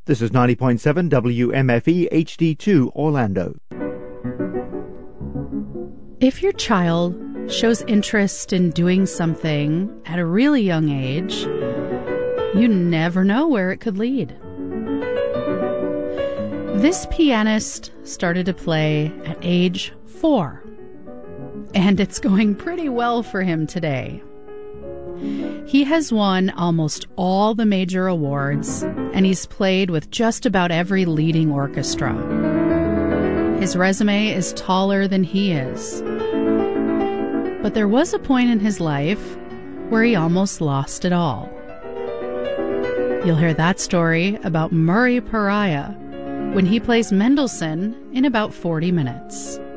This is 90.7 WMFE HD2 Orlando. If your child shows interest in doing something at a really young age, you never know where it could lead. This pianist started to play at age 4, and it's going pretty well for him today. He has won almost all the major awards, and he's played with just about every leading orchestra. His resume is taller than he is. But there was a point in his life where he almost lost it all. You'll hear that story about Murray Pariah when he plays Mendelssohn in about 40 minutes.